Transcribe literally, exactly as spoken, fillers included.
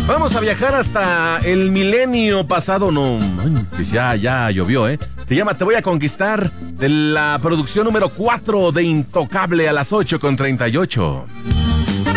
Vamos a viajar hasta el milenio pasado. No, pues ya, ya llovió, ¿eh? Se llama Te voy a conquistar, de la producción número cuatro de Intocable, a las ocho con treinta y ocho.